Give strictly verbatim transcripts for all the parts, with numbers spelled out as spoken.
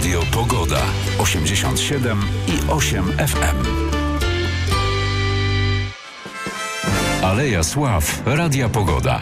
Radio Pogoda. osiemdziesiąt siedem i osiem F M. Aleja Sław. Radia Pogoda.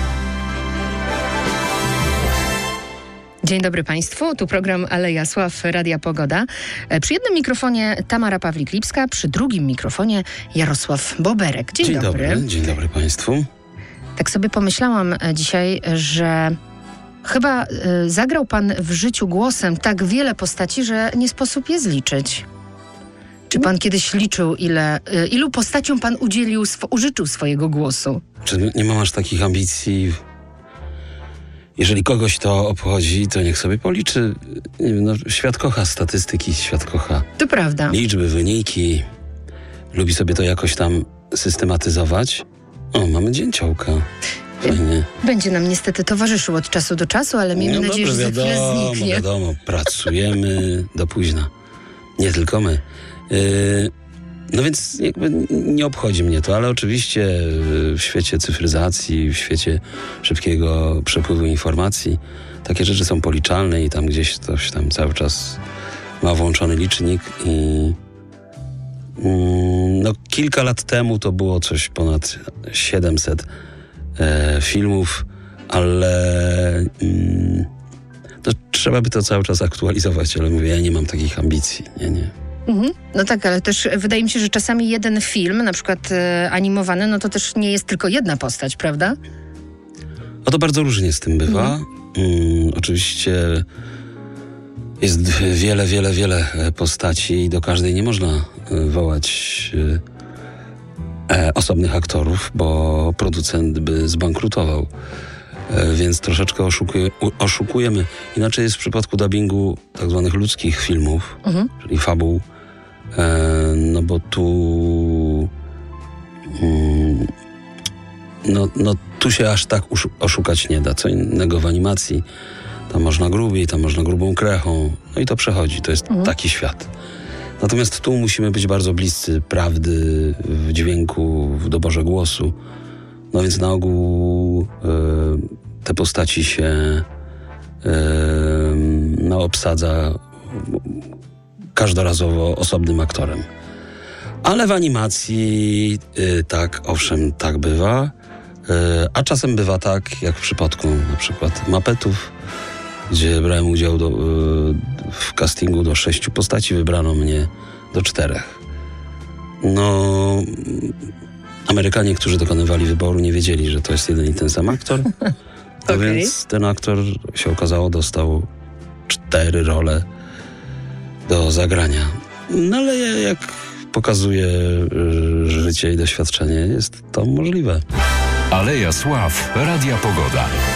Dzień dobry Państwu, tu program Aleja Sław, Radia Pogoda. Przy jednym mikrofonie Tamara Pawlik-Lipska, przy drugim mikrofonie Jarosław Boberek. Dzień, Dzień dobry. dobry. Dzień dobry Państwu. Tak sobie pomyślałam dzisiaj, że chyba y, zagrał Pan w życiu głosem tak wiele postaci, że nie sposób je zliczyć. Czy Pan kiedyś liczył, ile, y, ilu postaciom Pan udzielił, sw- użyczył swojego głosu? Czy nie mam aż takich ambicji? Jeżeli kogoś to obchodzi, to niech sobie policzy. Nie wiem, no, świat kocha statystyki, świat kocha To prawda. liczby, wyniki. Lubi sobie to jakoś tam systematyzować. O, mamy dzięciołka. Fajnie. Będzie nam niestety towarzyszył od czasu do czasu, ale miejmy No nadzieję, dobrze, że za chwilę wiadomo, zniknie. wiadomo, pracujemy do późna. Nie tylko my. Yy, no więc jakby nie obchodzi mnie to, ale oczywiście w świecie cyfryzacji, w świecie szybkiego przepływu informacji, takie rzeczy są policzalne i tam gdzieś ktoś tam cały czas ma włączony licznik i mm, no kilka lat temu to było coś ponad siedemset e, filmów, ale mm, to trzeba by to cały czas aktualizować, ale mówię, ja nie mam takich ambicji, nie, nie. Mhm. No tak, ale też wydaje mi się, że czasami jeden film, na przykład e, animowany, no to też nie jest tylko jedna postać, prawda? No to bardzo różnie z tym bywa. Mhm. Mm, oczywiście jest wiele, wiele, wiele postaci i do każdej nie można wołać e, osobnych aktorów, bo producent by zbankrutował. E, więc troszeczkę oszukuje, oszukujemy. Inaczej jest w przypadku dubbingu tak zwanych ludzkich filmów, mhm. czyli fabuł. E, no bo tu mm, no, no tu się aż tak oszukać nie da. Co innego w animacji. Tam można grubiej, tam można grubą krechą. No i to przechodzi. To jest mhm. taki świat. Natomiast tu musimy być bardzo bliscy prawdy w dźwięku, w doborze głosu. No więc na ogół y, te postaci się y, no, obsadza każdorazowo osobnym aktorem. Ale w animacji y, tak, owszem, tak bywa. Y, a czasem bywa tak, jak w przypadku na przykład Muppetów, gdzie brałem udział do, y, w castingu do sześciu postaci, wybrano mnie do czterech. No, Amerykanie, którzy dokonywali wyboru, nie wiedzieli, że to jest jeden i ten sam aktor. A okay. Więc ten aktor, się okazało, dostał cztery role do zagrania. No ale jak pokazuje życie i doświadczenie, jest to możliwe. Aleja Sław, Radia Pogoda.